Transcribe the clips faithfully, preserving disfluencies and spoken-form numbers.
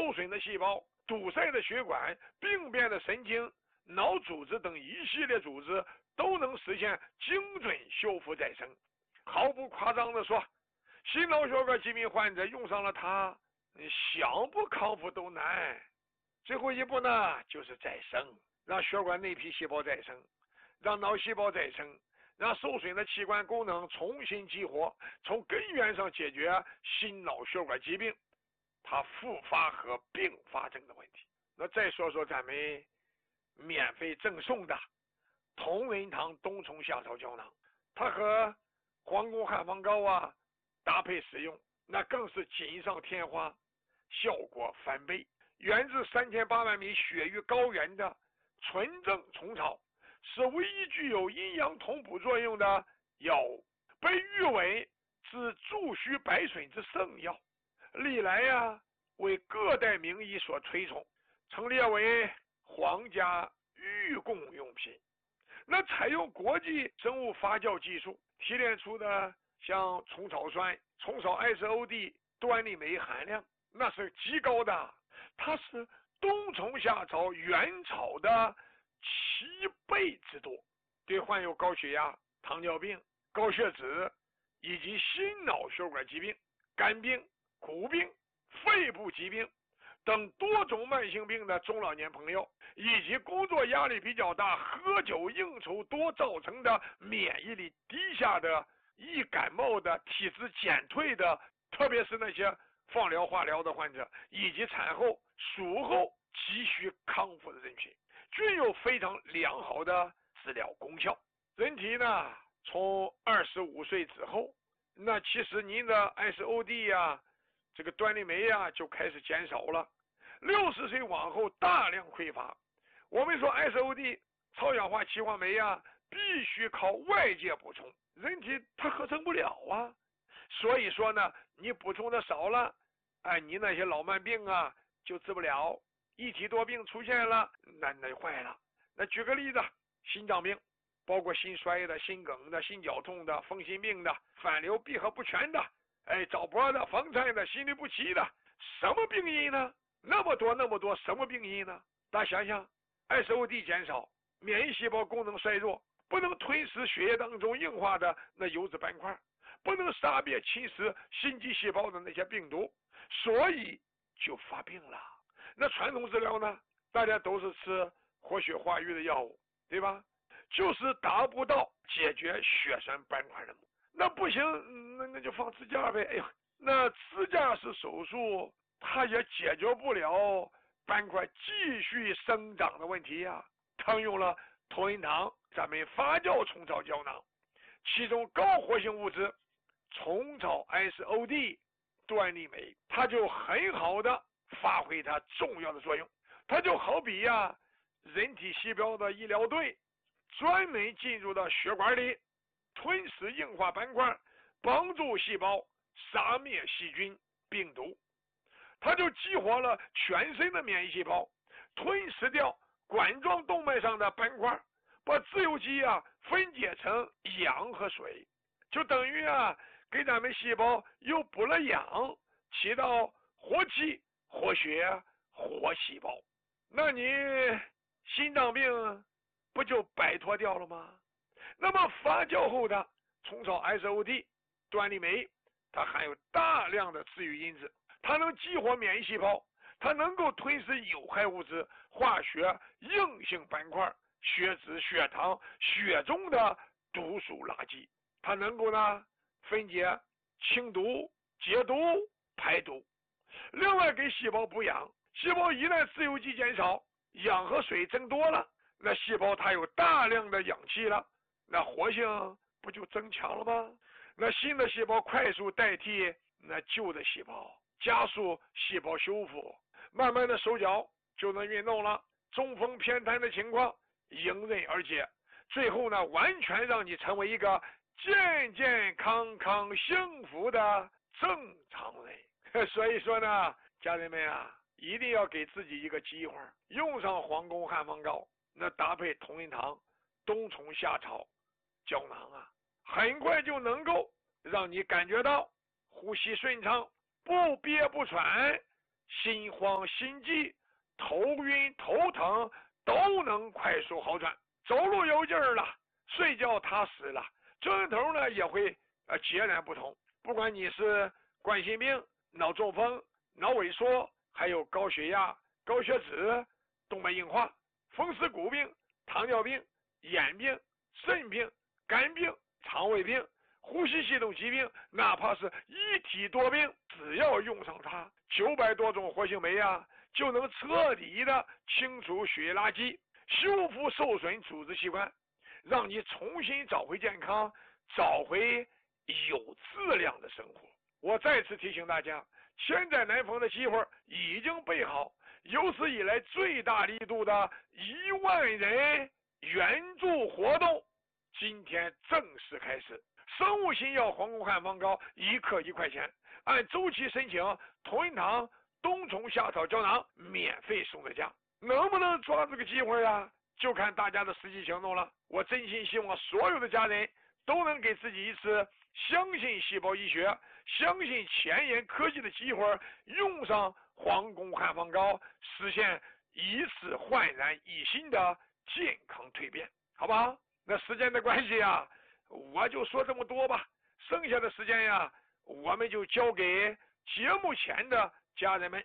受损的细胞、堵塞的血管、病变的神经、脑组织等一系列组织都能实现精准修复再生。毫不夸张地说，心脑血管疾病患者用上了它，想不康复都难。最后一步呢，就是再生，让血管内皮细胞再生，让脑细胞再生，让受损的器官功能重新激活，从根源上解决心脑血管疾病它复发和并发症的问题。那再说说咱们免费赠送的同仁堂冬虫夏草胶囊，它和皇宫汉方膏啊搭配使用，那更是锦上添花，效果翻倍。源自三千八百米雪域高原的纯正虫草，是唯一具有阴阳同补作用的药物，被誉为治助虚百损之圣药，历来呀、啊、为各代名医所推崇，曾列为皇家御贡用品。那采用国际生物发酵技术提炼出的像虫草酸、虫草 S O D、端粒酶含量那是极高的，它是冬虫夏草原草的七倍之多，对患有高血压、糖尿病、高血脂以及心脑血管疾病、肝病、骨病、肺部疾病等多种慢性病的中老年朋友，以及工作压力比较大、喝酒应酬多造成的免疫力低下的、易感冒的、体质减退的，特别是那些放疗化疗的患者，以及产后术后急需康复的人群，均有非常良好的治疗功效。人体呢，从二十五岁之后，那其实您的 S O D 呀、啊、这个端粒酶呀就开始减少了。六十岁往后大量匮乏，我们说 S O D 超氧化歧化酶呀必须靠外界补充，人体它合成不了啊。所以说呢，你补充的少了，哎，你那些老慢病啊就治不了，一体多病出现了，那那坏了。那举个例子，心脏病，包括心衰的、心梗的、心绞痛的、风心病的、反流闭合不全的，哎，早搏的、房颤的、心律不齐的，什么病因呢？那么多那么多，什么病因呢？大家想想 ，S O D 减少，免疫细胞功能衰弱，不能吞噬血液当中硬化的那油脂斑块，不能杀灭侵蚀心肌细胞的那些病毒，所以就发病了。那传统治疗呢？大家都是吃活血化瘀的药物，对吧？就是达不到解决血栓斑块的目的。那不行，那那就放支架呗。哎呦，那支架式手术，它也解决不了斑块继续生长的问题呀、啊。常用了同仁堂咱们发酵虫草胶囊，其中高活性物质虫草 S O D 端粒酶，它就很好的发挥它重要的作用。它就好比呀、啊，人体细胞的医疗队专门进入到血管里，吞噬硬化斑块，帮助细胞杀灭细菌病毒。它就激活了全身的免疫细胞，吞噬掉管状动脉上的斑块，把自由基啊分解成氧和水，就等于啊给咱们细胞又补了氧，起到活气、活血、活细胞。那你心脏病不就摆脱掉了吗？那么发酵后的虫草 S O D 端粒酶，它含有大量的治愈因子，它能激活免疫细胞，它能够吞噬有害物质、化学硬性斑块、血脂、血糖、血中的毒素垃圾，它能够呢分解、清毒、解毒、排毒。另外给细胞补氧，细胞一旦自由基减少，氧和水增多了，那细胞它有大量的氧气了，那活性不就增强了吗？那新的细胞快速代替那旧的细胞，加速细胞修复，慢慢的手脚就能运动了，中风偏瘫的情况迎刃而解，最后呢完全让你成为一个健健康康幸福的正常人。所以说呢，家人们啊，一定要给自己一个机会，用上皇宫汉方膏，那搭配同仁堂冬虫夏草胶囊啊，很快就能够让你感觉到呼吸顺畅，不憋不喘， 心慌心悸、头晕头疼都能快速好转。走路有劲儿了，睡觉踏实了，症头呢也会呃截然不同。不管你是冠心病、脑中风、脑萎缩，还有高血压、高血脂、动脉硬化、风湿骨病、糖尿病、眼病、肾病、肝病、肠胃病、呼吸系统疾病，哪怕是一体多病，只要用上它，九百多种活性酶啊，就能彻底的清除血液垃圾，修复受损组织器官，让你重新找回健康，找回有质量的生活。我再次提醒大家，千载难逢的机会已经备好，有史以来最大力度的一万人援助活动今天正式开始。生物新药黄宫汉方膏一克一块钱，按周期申请同仁堂冬虫夏草胶囊免费送在家。能不能抓这个机会啊？就看大家的实际行动了。我真心希望所有的家人都能给自己一次相信细胞医学、相信前沿科技的机会，用上黄宫汉方膏，实现一次焕然一新的健康蜕变，好不好？那时间的关系啊，我就说这么多吧，剩下的时间呀，我们就交给节目前的家人们。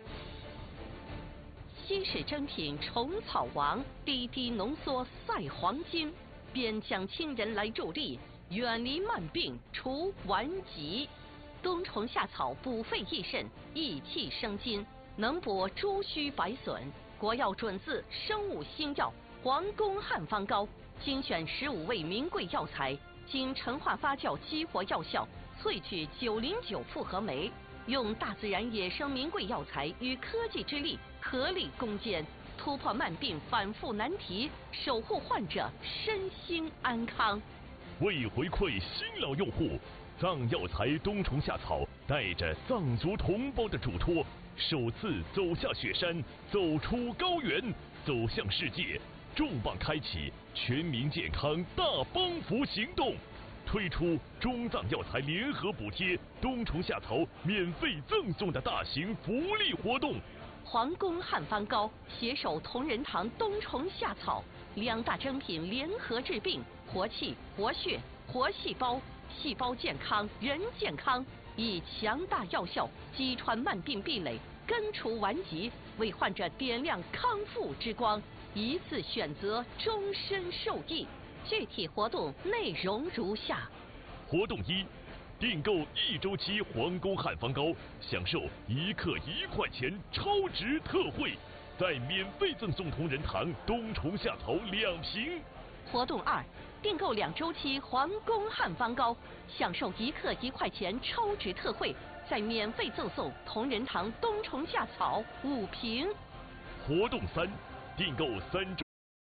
稀世珍品虫草王，滴滴浓缩赛黄金，边疆亲人来助力，远离慢病除顽疾。冬虫夏草补肺益肾，益气生津，能补诸虚百损。国药准字生物新药黄宫汉方膏，精选十五味名贵药材，经陈化发酵激活药效，萃取九零九复合酶，用大自然野生名贵药材与科技之力合力攻坚，突破慢病反复难题，守护患者身心安康。 为回馈新老用户，藏药材冬虫夏草带着藏族同胞的嘱托，首次走下雪山，走出高原，走向世界，重磅开启全民健康大帮扶行动，推出中藏药材联合补贴冬虫夏草免费赠送的大型福利活动。 黄宫汉方膏携手同仁堂冬虫夏草两大珍品联合治病，活气、活血、活细胞，细胞健康，人健康，以强大药效击穿慢病壁垒，根除顽疾，为患者点亮康复之光，一次选择，终身受益。具体活动内容如下： 活动一，订购一周期黄宫汉方膏，享受一克一块钱超值特惠，再免费赠送同仁堂冬虫夏草两瓶。 活动二，订购两周期黄宫汉方膏，享受一克一块钱超值特惠，再免费赠送同仁堂冬虫夏草五瓶。 活动三，订购三周。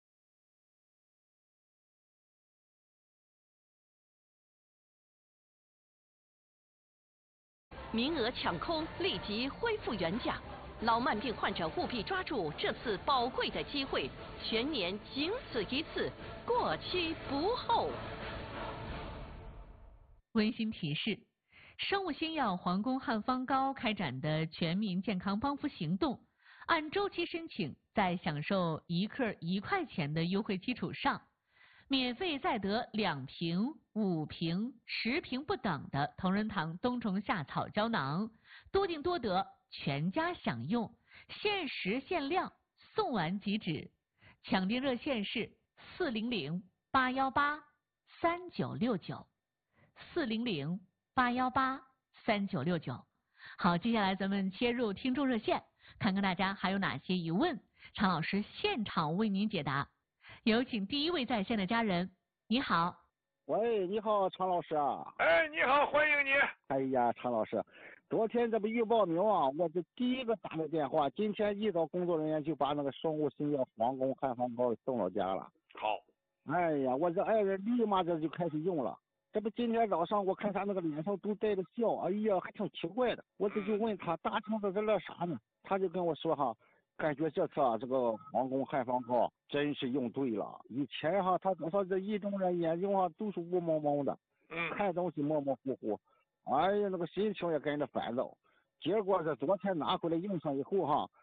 名额抢空，立即恢复原价。老慢病患者务必抓住这次宝贵的机会，全年仅此一次，过期不候。 温馨提示：生物新药黄宫汉方膏开展的全民健康帮扶行动，按周期申请，在享受一克一块钱的优惠基础上，免费再得两瓶、五瓶、十瓶不等的同仁堂冬虫夏草胶囊，多订多得，全家享用，限时限量，送完即止。抢订热线是四零零八幺八三九六九，四零零八幺八三九六九。好，接下来咱们切入听众热线，看看大家还有哪些疑问，常老师现场为您解答。有请第一位在线的家人，你好。 喂，你好，常老师啊。 哎，你好，欢迎你。 哎呀，常老师，昨天这不预报名啊，我这第一个打的电话，今天一早工作人员就把那个生物新药黄宫汉方膏送到家了。 好。 哎呀，我这爱人立马这就开始用了。这不今天早上我看他那个脸上都带着笑，哎呀，还挺奇怪的。我这就问他大清早在乐啥呢？他就跟我说哈。感觉这次啊，这个黄宫汉方膏真是用对了。以前哈，他早上这一睁着眼睛哈，都是雾蒙蒙的， 嗯， 看东西模模糊糊，哎呀，那个心情也跟着烦躁。 结果是昨天拿回来用上以后哈，